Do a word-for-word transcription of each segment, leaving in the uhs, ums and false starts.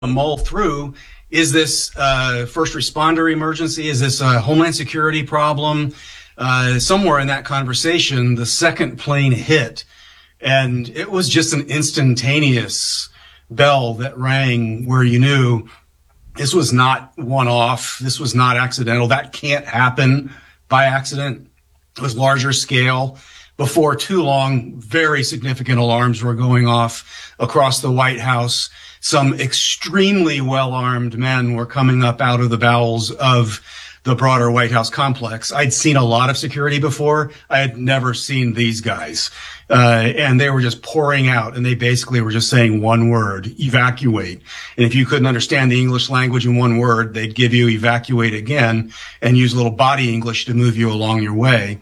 mull through, is this uh, first responder emergency? Is this a Homeland Security problem? Uh, somewhere in that conversation, the second plane hit, and it was just an instantaneous bell that rang where you knew this was not one-off. This was not accidental. That can't happen by accident. It was larger scale. Before too long, very significant alarms were going off across the White House. Some extremely well-armed men were coming up out of the bowels of the broader White House complex. I'd seen a lot of security before. I had never seen these guys. Uh, and they were just pouring out, and they basically were just saying one word, evacuate. And if you couldn't understand the English language in one word, they'd give you evacuate again and use a little body English to move you along your way.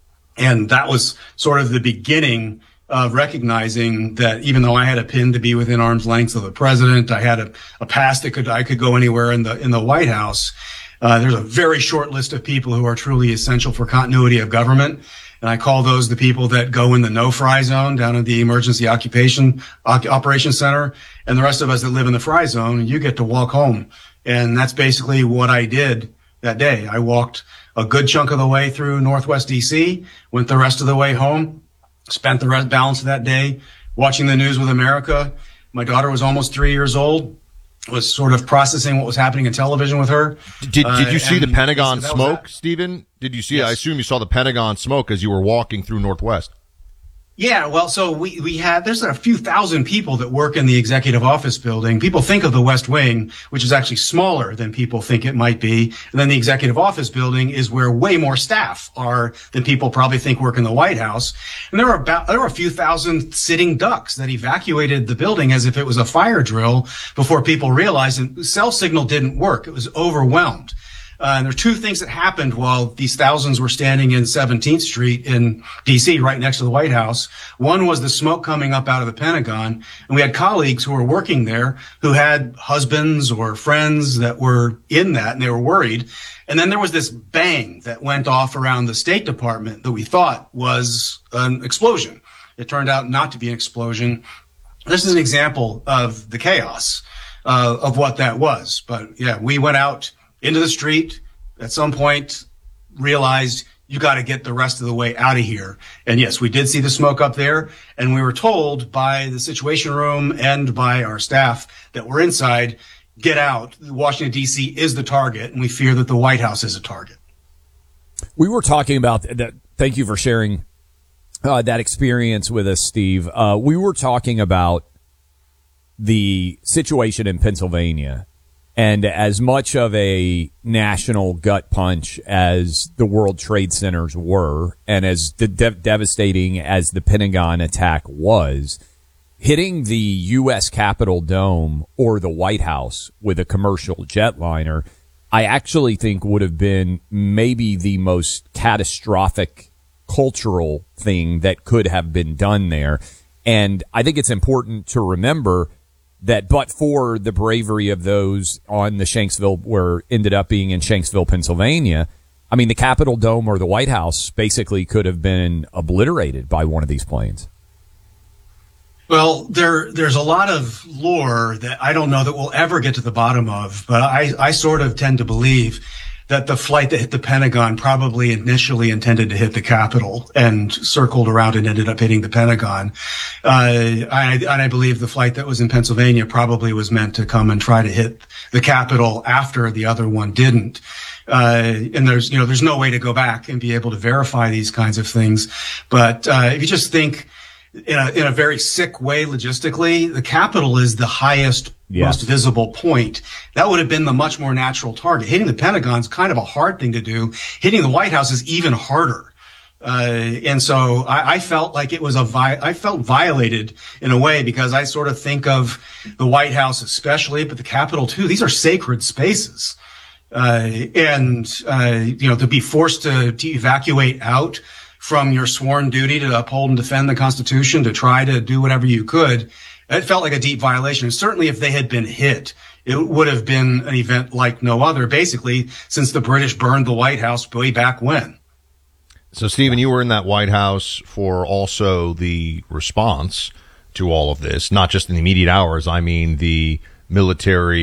And that was sort of the beginning of recognizing that even though I had a pin to be within arm's length of the president, I had a, a pass that could, I could go anywhere in the, in the White House. Uh, there's a very short list of people who are truly essential for continuity of government. And I call those the people that go in the no-fry zone down at the Emergency Occupation Operations Center. And the rest of us that live in the fry zone, you get to walk home. And that's basically what I did that day. I walked a good chunk of the way through Northwest D C, went the rest of the way home, spent the rest balance of that day watching the news with America. My daughter was almost three years old, was sort of processing what was happening in television with her. Did Did you see uh, the Pentagon so smoke, Stephen? Did you see? Yes. I assume you saw the Pentagon smoke as you were walking through Northwest. Yeah, well, so we, we had, there's a few thousand people that work in the executive office building. People think of the West Wing, which is actually smaller than people think it might be. And then the executive office building is where way more staff are than people probably think work in the White House. And there were about, there were a few thousand sitting ducks that evacuated the building as if it was a fire drill before people realized and cell signal didn't work. It was overwhelmed. Uh, and there are two things that happened while these thousands were standing in seventeenth Street in D C, right next to the White House. One was the smoke coming up out of the Pentagon. And we had colleagues who were working there who had husbands or friends that were in that, and they were worried. And then there was this bang that went off around the State Department that we thought was an explosion. It turned out not to be an explosion. This is an example of the chaos uh, of what that was. But yeah, we went out into the street, at some point realized you got to get the rest of the way out of here. And yes, we did see the smoke up there, and we were told by the Situation Room and by our staff that were inside, get out. Washington, D C is the target, and we fear that the White House is a target. We were talking about that. Thank you for sharing uh, that experience with us, Steve. Uh, we were talking about the situation in Pennsylvania. And as much of a national gut punch as the World Trade Centers were, and as de- devastating as the Pentagon attack was, hitting the U S Capitol Dome or the White House with a commercial jetliner, I actually think would have been maybe the most catastrophic cultural thing that could have been done there. And I think it's important to remember that but for the bravery of those on the Shanksville, where ended up being in Shanksville, Pennsylvania, I mean, the Capitol Dome or the White House basically could have been obliterated by one of these planes. Well, there, there's a lot of lore that I don't know that we'll ever get to the bottom of, but I, I sort of tend to believe that the flight that hit the Pentagon probably initially intended to hit the Capitol and circled around and ended up hitting the Pentagon. Uh, I, and I believe the flight that was in Pennsylvania probably was meant to come and try to hit the Capitol after the other one didn't. Uh, and there's, you know, there's no way to go back and be able to verify these kinds of things. But, uh, if you just think in a, in a very sick way logistically, the Capitol is the highest, yes, most visible point. That would have been the much more natural target. Hitting the Pentagon is kind of a hard thing to do. Hitting the White House is even harder. Uh, and so I, I felt like it was a vi- I felt violated in a way because I sort of think of the White House especially, but the Capitol too. These are sacred spaces. Uh, and, uh, you know, to be forced to, to evacuate out from your sworn duty to uphold and defend the Constitution, to try to do whatever you could, it felt like a deep violation. And certainly if they had been hit, it would have been an event like no other, basically, since the British burned the White House way back when. So, Stephen, you were in that White House for also the response to all of this, not just in the immediate hours. I mean, the military